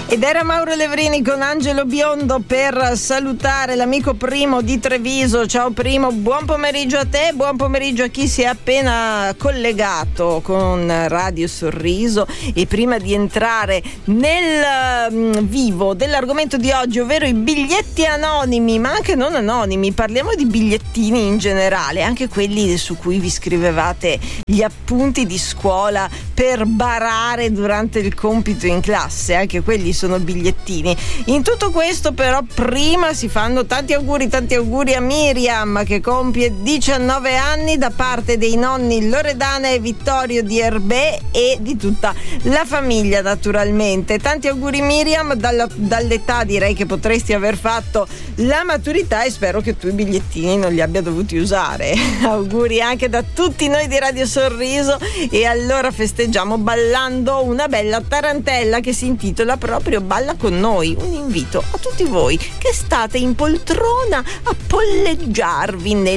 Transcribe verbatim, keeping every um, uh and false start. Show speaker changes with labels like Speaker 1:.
Speaker 1: Ed era Mauro Levrini con Angelo Biondo per salutare l'amico Primo di Treviso. Ciao Primo, buon pomeriggio a te, buon pomeriggio a chi si è appena collegato con Radio Sorriso. E prima di entrare nel um, vivo dell'argomento di oggi, ovvero i biglietti anonimi, ma anche non anonimi, parliamo di bigliettini in generale, anche quelli su cui vi scrivevate gli appunti di scuola per barare durante il compito in classe, anche quelli sono bigliettini. In tutto questo però prima si fanno tanti auguri, tanti auguri a Miriam che compie diciannove anni da parte dei nonni Loredana e Vittorio di Erbè e di tutta la famiglia naturalmente. Tanti auguri Miriam, dalla, dall'età direi che potresti aver fatto la maturità e spero che tu i bigliettini non li abbia dovuti usare. Auguri anche da tutti noi di Radio Sorriso e allora festeggiamo ballando una bella tarantella che si intitola proprio Balla con noi, un invito a tutti voi che state in poltrona a polleggiarvi nel